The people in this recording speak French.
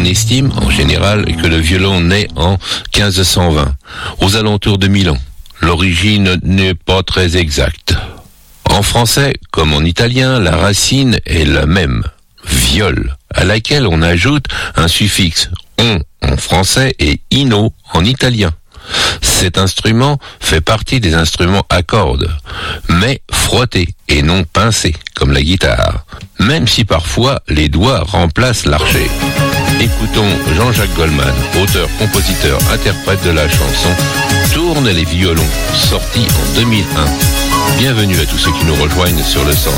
On estime, en général, que le violon naît en 1520, aux alentours de Milan. L'origine n'est pas très exacte. En français, comme en italien, la racine est la même, viol, à laquelle on ajoute un suffixe on en français et ino en italien. Cet instrument fait partie des instruments à cordes, mais frottés et non pincés, comme la guitare, même si parfois les doigts remplacent l'archet. Écoutons Jean-Jacques Goldman, auteur, compositeur, interprète de la chanson « Tourne les violons », sorti en 2001. Bienvenue à tous ceux qui nous rejoignent sur le 100.